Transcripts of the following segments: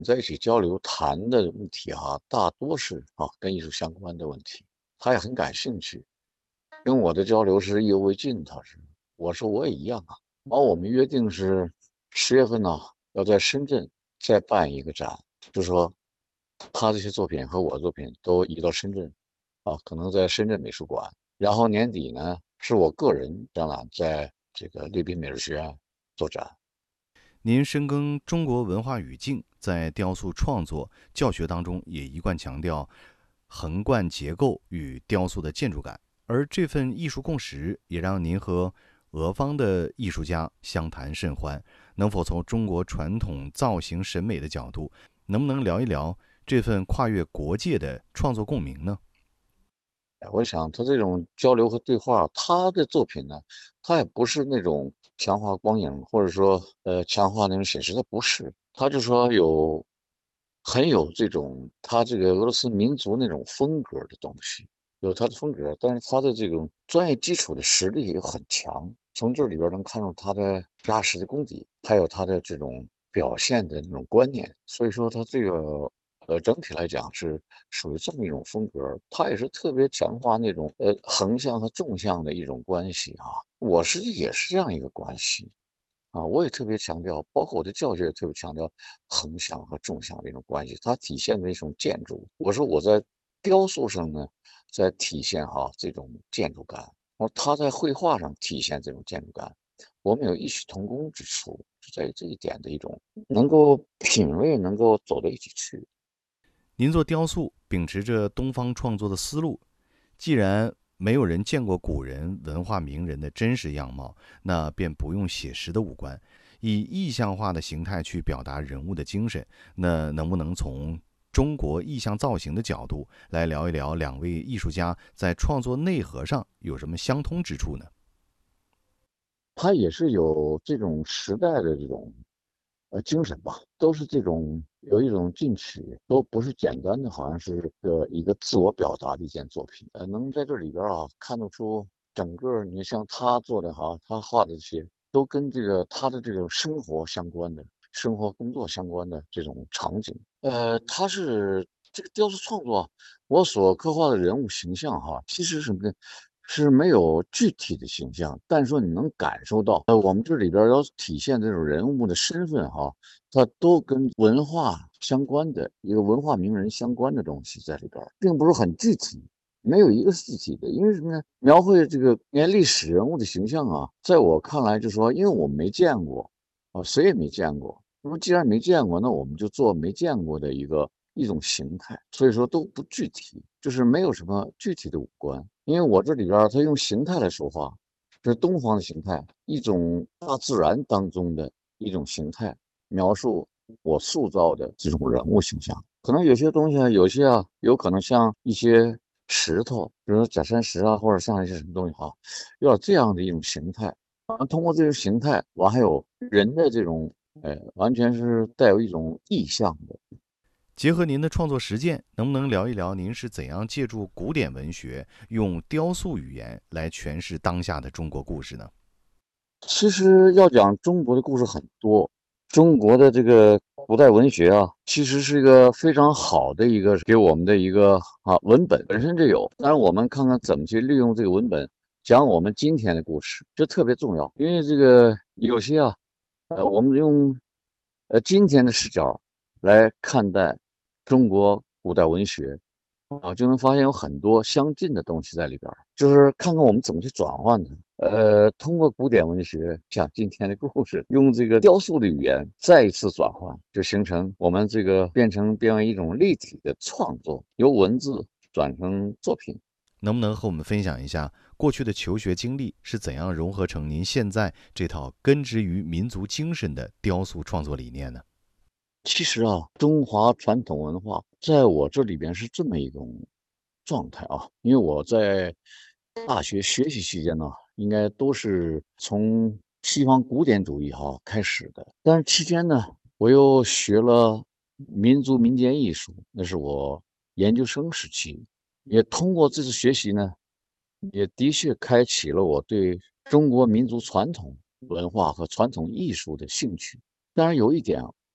在一起交流谈的问题大多是跟艺术相关的问题，他也很感兴趣，跟我的交流是意犹未尽。我说我也一样我们约定是10月份要在深圳再办一个展，就是说他这些作品和我的作品都移到深圳可能在深圳美术馆，然后年底呢是我个人展览在这个丽滨美术学院做展。 您深耕中国文化语境，在雕塑创作、教学当中也一贯强调横贯结构与雕塑的建筑感，而这份艺术共识也让您和俄方的艺术家相谈甚欢。能否从中国传统造型审美的角度，能不能聊一聊这份跨越国界的创作共鸣呢？ 我想他这种交流和对话，他的作品呢，他也不是那种强化光影，或者说强化那种写实，他不是，他就说很有这种他这个俄罗斯民族那种风格的东西，有他的风格，但是他的这种专业基础的实力又很强，从这里边能看出他的扎实的功底，还有他的这种表现的那种观念，所以说他这个整体来讲是属于这么一种风格，他也是特别强化那种横向和纵向的一种关系我也是这样一个关系。我也特别强调，包括我的教学也特别强调横向和纵向的一种关系，它体现的一种建筑。我说我在雕塑上呢，在体现这种建筑感，他在绘画上体现这种建筑感，我们有异曲同工之处，是在于这一点的一种能够品味，能够走到一起去。 您做雕塑秉持着东方创作的思路，既然没有人见过古人文化名人的真实样貌，那便不用写实的五官，以意象化的形态去表达人物的精神。那能不能从中国意象造型的角度来聊一聊两位艺术家在创作内核上有什么相通之处呢？ 他也是有这种时代的这种精神吧，都是这种有一种进取，都不是简单的，好像是一个自我表达的一件作品。能在这里边看得出整个，你像他做的他画的这些，都跟这个他的这种生活相关的、生活工作相关的这种场景。他是这个雕塑创作，我所刻画的人物形象其实是什么呢？是没有具体的形象，但是说你能感受到，我们这里边要体现这种人物的身份它都跟文化相关的一个文化名人相关的东西在里边并不是很具体，没有一个是具体的。因为什么呢？描绘这个连历史人物的形象在我看来就是说，因为我没见过谁也没见过。那么既然没见过，那我们就做没见过的一种形态，所以说都不具体，就是没有什么具体的五官。因为我这里边他用形态来说话，这是东方的形态，一种大自然当中的一种形态，描述我塑造的这种人物形象。可能有些东西有些有可能像一些石头，比如说假山石或者像一些什么东西有点这样的一种形态。通过这种形态，完还有人的这种，完全是带有一种意象的。 结合您的创作实践，能不能聊一聊您是怎样借助古典文学，用雕塑语言来诠释当下的中国故事呢？ 其实要讲中国的故事很多，中国的这个古代文学其实是一个非常好的一个给我们的一个文本本身就有。当然，我们看看怎么去利用这个文本讲我们今天的故事，这特别重要。因为这个有些我们用今天的视角来看待中国古代文学就能发现有很多相近的东西在里边儿，就是看看我们怎么去转换它。通过古典文学讲今天的故事，用这个雕塑的语言再一次转换，就形成我们这个变为一种立体的创作，由文字转成作品。 能不能和我们分享一下过去的求学经历是怎样融合成您现在这套根植于民族精神的雕塑创作理念呢？ 其实中华传统文化在我这里边是这么一种状态因为我在大学学习期间呢，应该都是从西方古典主义开始的，但是期间呢，我又学了民族民间艺术，那是我研究生时期，也通过这次学习呢，也的确开启了我对中国民族传统文化和传统艺术的兴趣。当然有一点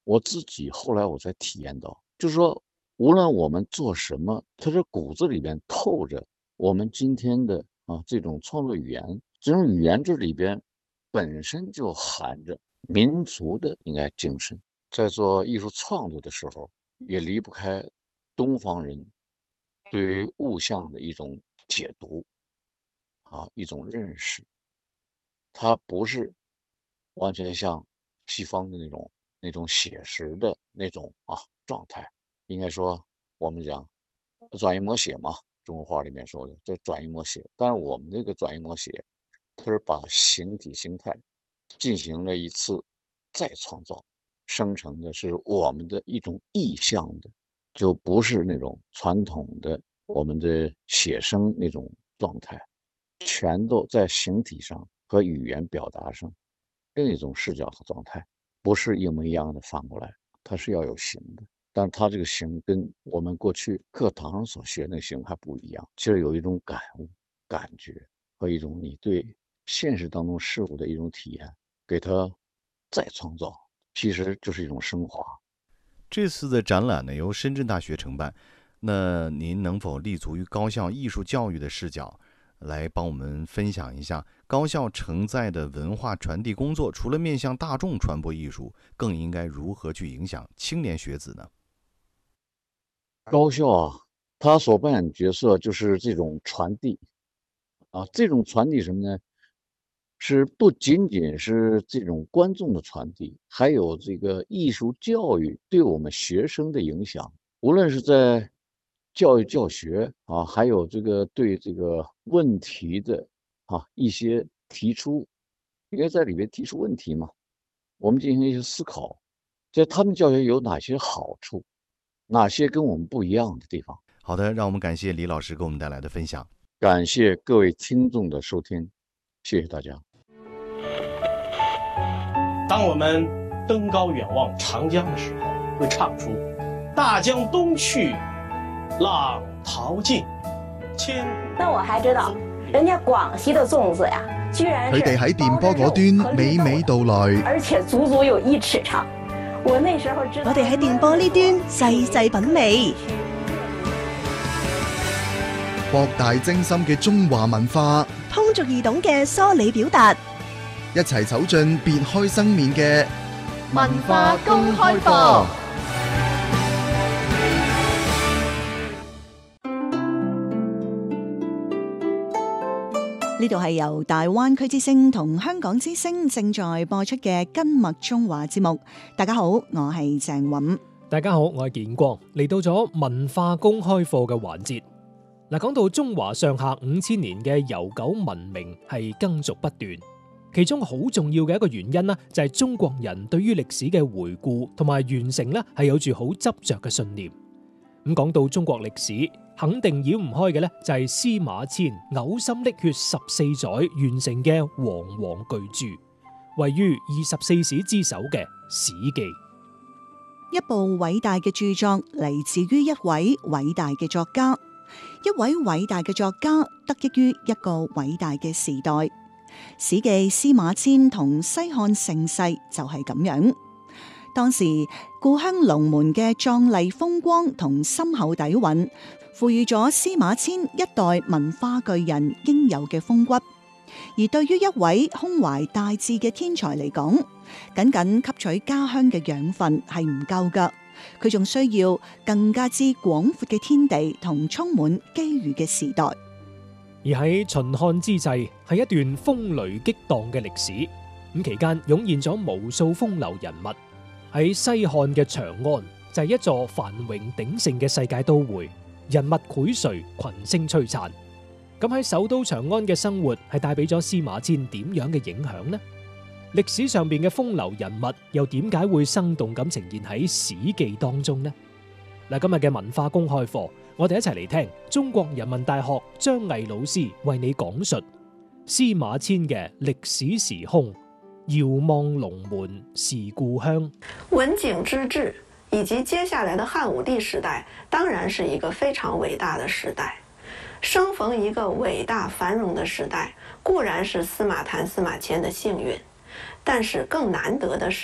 我自己后来我才体验到，就是说，无论我们做什么，它这骨子里边透着我们今天的这种创作语言，这种语言这里边本身就含着民族的应该精神。在做艺术创作的时候，也离不开东方人对于物象的一种解读一种认识。它不是完全像西方的那种写实的那种状态。应该说我们讲转移摹写嘛，中国话里面说的这转移摹写。但是我们这个转移摹写，它是把形体形态进行了一次再创造，生成的是我们的一种意象的，就不是那种传统的我们的写生那种状态，全都在形体上和语言表达上另一种视角和状态，不是一模一样的反过来，它是要有形的。但它这个形跟我们过去课堂上所学的形还不一样，其实有一种感悟、感觉和一种你对现实当中事物的一种体验，给它再创造，其实就是一种升华。 这次的展览呢，由深圳大学承办，那您能否立足于高校艺术教育的视角，来帮我们分享一下高校承载的文化传递工作，除了面向大众传播艺术，更应该如何去影响青年学子呢？ 高校它所扮演角色就是这种传递这种传递什么呢？是不仅仅是这种观众的传递，还有这个艺术教育对我们学生的影响。无论是在教育教学还有这个对这个问题的一些提出，因为在里面提出问题嘛，我们进行一些思考，在他们教学有哪些好处，哪些跟我们不一样的地方。 好的，让我们感谢李老师给我们带来的分享。 感谢各位听众的收听，谢谢大家。 当我们登高远望长江的时候，会唱出大江东去，浪淘尽， 那我还知道人家廣西的粽子呀，居然佢哋喺電波嗰端娓娓道來， 而且足足有1尺長。我那時候知道， 我哋喺電波呢端細細品味， 博大精深嘅中華文化， 通俗易懂嘅梳理表達， 一齊走進別開生面嘅文化公開課。呢度係由大灣區之聲同香港之聲正在播出嘅根脈中華節目。大家好，我係鄭韻。 大家好，我係建光。嚟到咗文化公開課嘅環節。嗱，講到中華上下5000年嘅悠久文明係耕俗不斷，其中好重要嘅一個原因呢，就係中國人對於歷史嘅回顧同埋完成呢係有住好執着嘅信念。咁講到中國歷史，肯定繞唔開嘅呢，就係司馬遷嘔心瀝血14載完成嘅煌煌巨著，位於24史之首嘅《史記》。 一部偉大嘅著作嚟自於一位偉大嘅作家，一位偉大嘅作家得益於一個偉大嘅時代。《史記》司馬遷同西漢盛世就係咁樣。當時故鄉龍門嘅壯麗風光同深厚底蘊，賦予咗司馬遷一代文化巨人應有嘅風骨。而對於一位胸懷大志嘅天才嚟講，僅僅吸取家鄉嘅養分係唔夠㗎，佢仲需要更加之廣闊嘅天地同充滿機遇嘅時代。 而喺秦漢之際，係一段風雷激盪嘅歷史。咁期間湧現咗無數風流人物。喺西漢嘅長安就係一座繁榮鼎盛嘅世界都會，人物薈萃，群星璀璨。咁喺首都長安嘅生活係帶俾咗司馬遷點樣嘅影響呢？歷史上邊嘅風流人物又點解會生動咁呈現喺《史記》當中呢？嗱，今日嘅文化公開課，我哋一齊嚟聽中國人民大學張毅老師為你講述司馬遷嘅歷史時空。遙望龍門是故鄉。 文景之治以及接下來的漢武帝時代，當然是一個非常偉大的時代。生逢一個偉大繁榮的時代，固然是司馬談、司馬遷的幸運，但是更難得的是，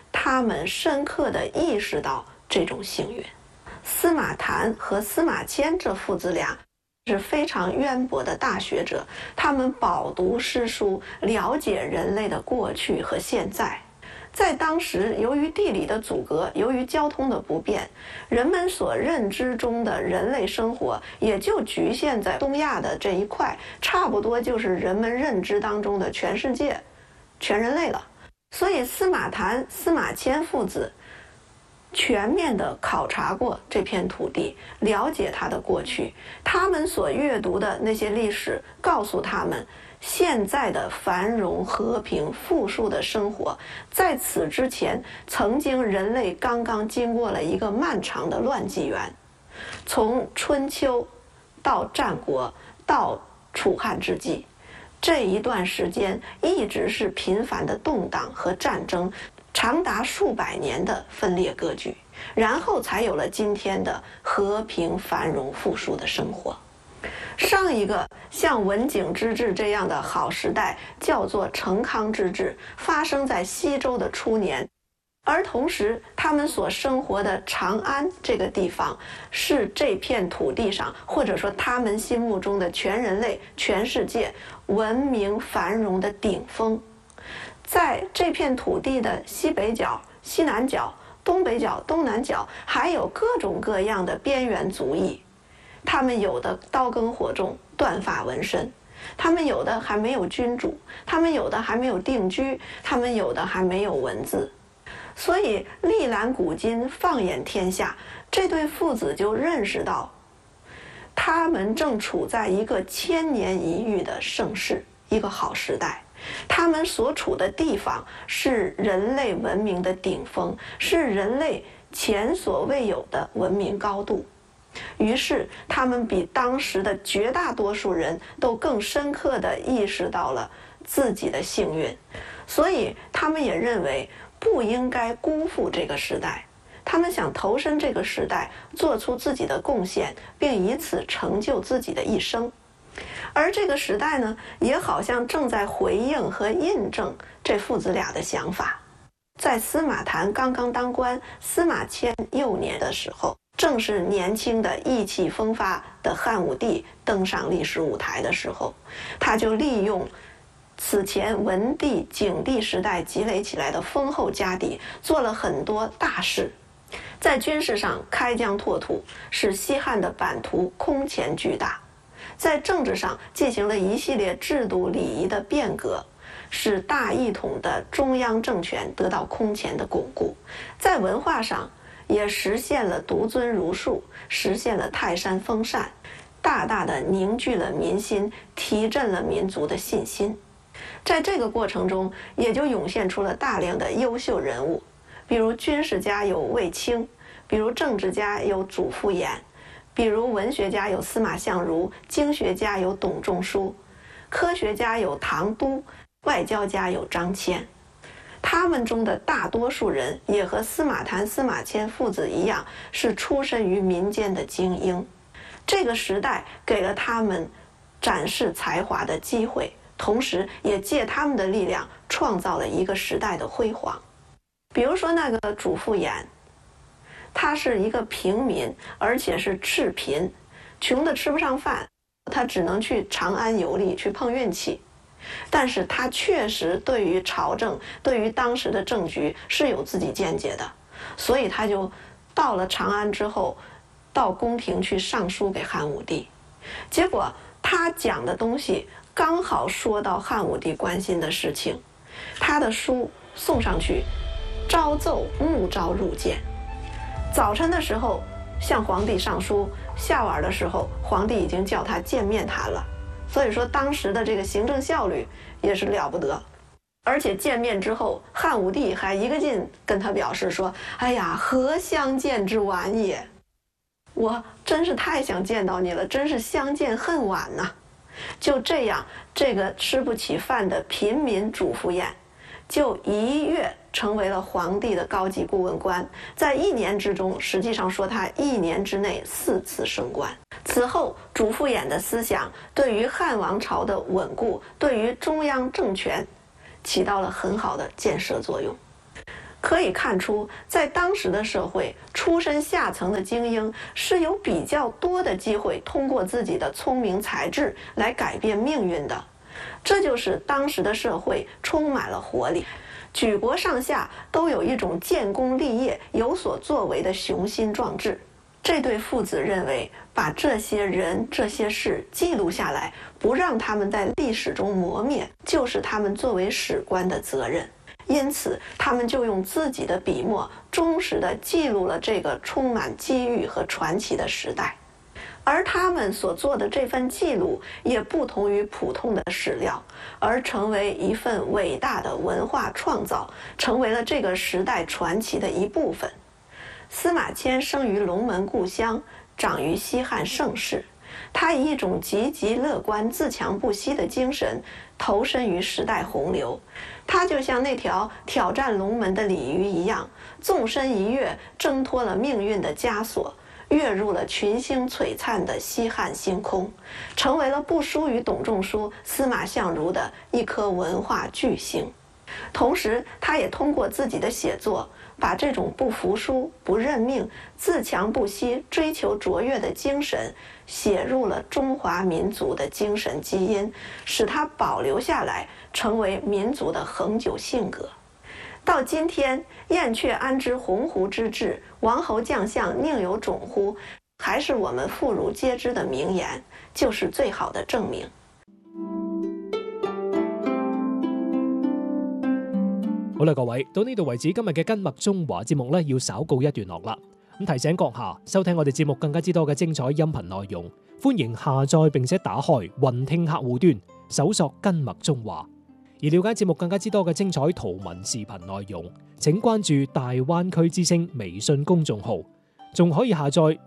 他们深刻地意识到这种幸运。司马谈和司马迁这父子俩是非常渊博的大学者，他们饱读诗书，了解人类的过去和现在。在当时，由于地理的阻隔，由于交通的不便，人们所认知中的人类生活也就局限在东亚的这一块，差不多就是人们认知当中的全世界、全人类了。所以司马谈、司马迁父子全面地考察过这片土地，了解它的过去。他们所阅读的那些历史告诉他们，现在的繁荣、和平、富庶的生活，在此之前，曾经人类刚刚经过了一个漫长的乱纪元，从春秋到战国到楚汉之际，这一段时间一直是频繁的动荡和战争，长达数百年的分裂割据，然后才有了今天的和平、繁荣、富庶的生活。上一个像文景之治这样的好时代叫做成康之治，发生在西周的初年，而同时他们所生活的长安这个地方是这片土地上，或者说他们心目中的全人类、全世界文明繁荣的顶峰。在这片土地的西北角、西南角、东北角、东南角，还有各种各样的边缘族裔。他们有的刀耕火种、断发纹身，他们有的还没有君主，他们有的还没有定居，他们有的还没有文字。所以历览古今，放眼天下，这对父子就认识到，他们正处在一个千年一遇的盛世，一个好时代。他们所处的地方是人类文明的顶峰，是人类前所未有的文明高度。于是他们比当时的绝大多数人都更深刻地意识到了自己的幸运，所以他们也认为不应该辜负这个时代，他们想投身这个时代，做出自己的贡献，并以此成就自己的一生。而这个时代呢，也好像正在回应和印证这父子俩的想法。在司马谈刚刚当官，司马迁幼年的时候，正是年轻的意气风发的汉武帝登上历史舞台的时候，他就利用此前文帝、景帝时代积累起来的丰厚家底，做了很多大事。在军事上开疆拓土，使西汉的版图空前巨大；在政治上进行了一系列制度礼仪的变革，使大一统的中央政权得到空前的巩固；在文化上也实现了独尊儒术，实现了泰山封禅，大大的凝聚了民心，提振了民族的信心。在这个过程中，也就涌现出了大量的优秀人物，比如军事家有卫青，比如政治家有祖父衍，比如文学家有司马相如，经学家有董仲舒，科学家有唐都，外交家有张骞。他们中的大多数人也和司马谈、司马迁父子一样，是出身于民间的精英。这个时代给了他们展示才华的机会，同时也借他们的力量创造了一个时代的辉煌。比如说那个主父偃，他是一个平民，而且是赤贫，穷得吃不上饭，他只能去长安游历，去碰运气。但是他确实对于朝政，对于当时的政局是有自己见解的，所以他就到了长安之后，到宫廷去上书给汉武帝。结果他讲的东西刚好说到汉武帝关心的事情，他的书送上去，朝奏暮朝入见。早晨的时候向皇帝上书，下晚的时候皇帝已经叫他见面谈了。所以说当时的这个行政效率也是了不得。而且见面之后，汉武帝还一个劲跟他表示说，哎呀，何相见之晚也，我真是太想见到你了，真是相见恨晚呐。就这样，这个吃不起饭的平民主父偃就一跃成为了皇帝的高级顾问官，在1年之中，实际上说他1年之内4次升官。此后，主父偃的思想对于汉王朝的稳固，对于中央政权起到了很好的建设作用。 可以看出，在当时的社会，出身下层的精英是有比较多的机会通过自己的聪明才智来改变命运的。这就是当时的社会充满了活力，举国上下都有一种建功立业、有所作为的雄心壮志。这对父子认为，把这些人、这些事记录下来，不让他们在历史中磨灭，就是他们作为史官的责任。因此，他们就用自己的笔墨，忠实地记录了这个充满机遇和传奇的时代。而他们所做的这份记录，也不同于普通的史料，而成为一份伟大的文化创造，成为了这个时代传奇的一部分。司马迁生于龙门故乡，长于西汉盛世。他以一种积极乐观、自强不息的精神投身于时代洪流。他就像那条挑战龙门的鲤鱼一样，纵身一跃，挣脱了命运的枷锁，跃入了群星璀璨的西汉星空，成为了不输于董仲舒、司马相如的一颗文化巨星。同时，他也通过自己的写作，把这种不服输、不认命、自强不息、追求卓越的精神写入了中华民族的精神基因，使它保留下来，成为民族的恒久性格。到今天，燕雀安知鸿鹄之志，王侯将相宁有种乎，还是我们妇孺皆知的名言，就是最好的證明。 好啦，各位，到呢度為止，今日嘅根脈中華節目呢要稍告一段落啦。咁提醒閣下收聽我哋節目更加之多嘅精彩音頻內容，歡迎下載並且打開雲聽客戶端，搜索根脈中華。而了解節目更加之多嘅精彩圖文視頻內容，請關注大灣區之聲微信公眾號，仲可以下載